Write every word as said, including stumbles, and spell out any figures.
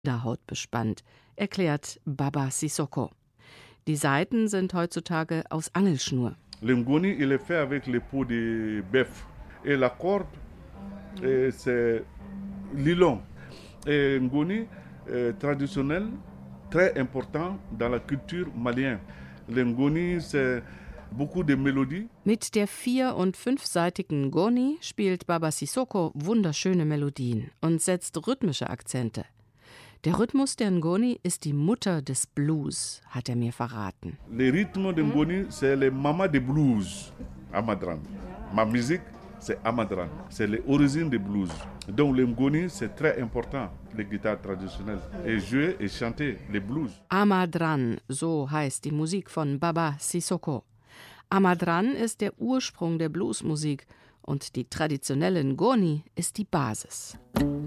Haut bespannt, erklärt Baba Sissoko. Die Saiten sind heutzutage aus Angelschnur. Le ngoni, il est fait avec les peaux de bœuf. Et la corde, et c'est nylon. Et ngoni, euh, traditionnel, très important dans la culture malienne. Le ngoni, c'est beaucoup de mélodies. Mit der vier- und fünfseitigen Ngoni spielt Baba Sissoko wunderschöne Melodien und setzt rhythmische Akzente. Der Rhythmus der Ngoni ist die Mutter des Blues, hat er mir verraten. Le rythme de ngoni, c'est le maman de blues, Amadran. Ma musique, c'est Amadran. C'est l'origine des blues. Donc le ngoni, c'est très important, les guitares traditionnelles. Et jouer et chanter les blues. Amadran, so heißt die Musik von Baba Sissoko. Amadran ist der Ursprung der Bluesmusik und die traditionelle Ngoni ist die Basis.